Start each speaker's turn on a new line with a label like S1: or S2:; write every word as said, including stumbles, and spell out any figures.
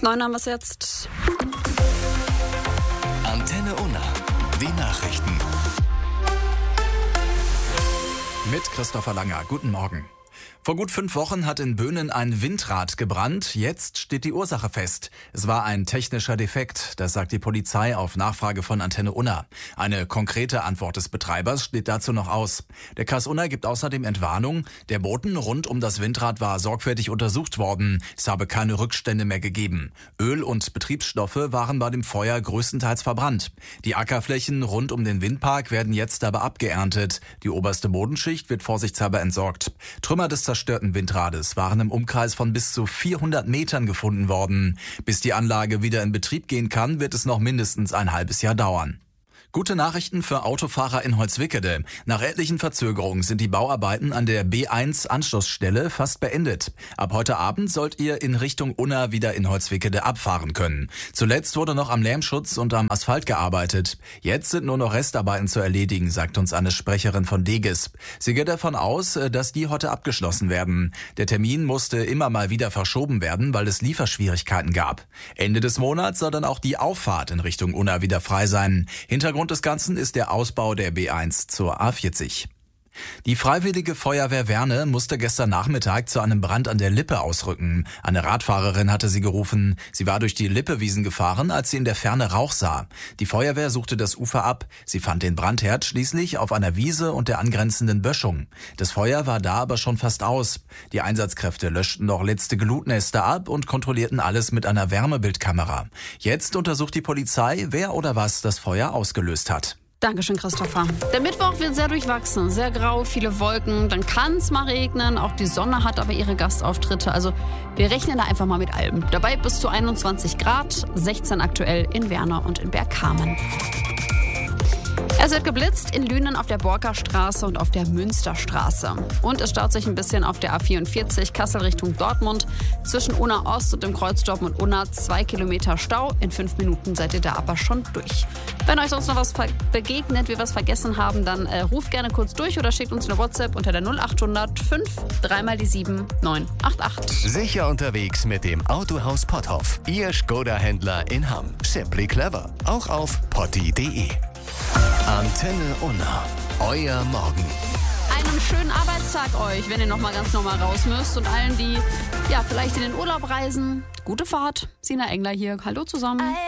S1: Neun haben wir es jetzt.
S2: Antenne Unna, die Nachrichten.
S3: Mit Christopher Langer. Guten Morgen. Vor gut fünf Wochen hat in Böhnen ein Windrad gebrannt. Jetzt steht die Ursache fest. Es war ein technischer Defekt, das sagt die Polizei auf Nachfrage von Antenne Unna. Eine konkrete Antwort des Betreibers steht dazu noch aus. Der Kreis Unna gibt außerdem Entwarnung. Der Boden rund um das Windrad war sorgfältig untersucht worden. Es habe keine Rückstände mehr gegeben. Öl und Betriebsstoffe waren bei dem Feuer größtenteils verbrannt. Die Ackerflächen rund um den Windpark werden jetzt aber abgeerntet. Die oberste Bodenschicht wird vorsichtshalber entsorgt. Trümmer des zerstörten Windrades waren im Umkreis von bis zu vierhundert Metern gefunden worden. Bis die Anlage wieder in Betrieb gehen kann, wird es noch mindestens ein halbes Jahr dauern. Gute Nachrichten für Autofahrer in Holzwickede. Nach etlichen Verzögerungen sind die Bauarbeiten an der B eins Anschlussstelle fast beendet. Ab heute Abend sollt ihr in Richtung Unna wieder in Holzwickede abfahren können. Zuletzt wurde noch am Lärmschutz und am Asphalt gearbeitet. Jetzt sind nur noch Restarbeiten zu erledigen, sagt uns eine Sprecherin von Deges. Sie geht davon aus, dass die heute abgeschlossen werden. Der Termin musste immer mal wieder verschoben werden, weil es Lieferschwierigkeiten gab. Ende des Monats soll dann auch die Auffahrt in Richtung Unna wieder frei sein. Hintergrund des Ganzen ist der Ausbau der B eins zur A vierzig. Die Freiwillige Feuerwehr Werne musste gestern Nachmittag zu einem Brand an der Lippe ausrücken. Eine Radfahrerin hatte sie gerufen. Sie war durch die Lippewiesen gefahren, als sie in der Ferne Rauch sah. Die Feuerwehr suchte das Ufer ab. Sie fand den Brandherd schließlich auf einer Wiese und der angrenzenden Böschung. Das Feuer war da aber schon fast aus. Die Einsatzkräfte löschten noch letzte Glutnester ab und kontrollierten alles mit einer Wärmebildkamera. Jetzt untersucht die Polizei, wer oder was das Feuer ausgelöst hat.
S1: Dankeschön, Christopher. Der Mittwoch wird sehr durchwachsen, sehr grau, viele Wolken. Dann kann es mal regnen. Auch die Sonne hat aber ihre Gastauftritte. Also wir rechnen da einfach mal mit allem. Dabei bis zu einundzwanzig Grad, sechzehn aktuell in Werner und in Bergkamen. Es wird geblitzt in Lünen auf der Borkerstraße und auf der Münsterstraße. Und es staut sich ein bisschen auf der A vierundvierzig Kassel Richtung Dortmund. Zwischen Unna Ost und dem Kreuz Dortmund Unna zwei Kilometer Stau. In fünf Minuten seid ihr da aber schon durch. Wenn euch sonst noch was begegnet, wir was vergessen haben, dann äh, ruft gerne kurz durch oder schickt uns eine WhatsApp unter der null achthundert fünf dreimal die sieben neun acht acht.
S2: Sicher unterwegs mit dem Autohaus Potthoff. Ihr Skoda-Händler in Hamm. Simply clever. Auch auf potti punkt de. Antenne Unna. Euer Morgen.
S1: Einen schönen Arbeitstag euch, wenn ihr noch mal ganz normal raus müsst. Und allen, die ja vielleicht in den Urlaub reisen, gute Fahrt. Sina Engler hier. Hallo zusammen.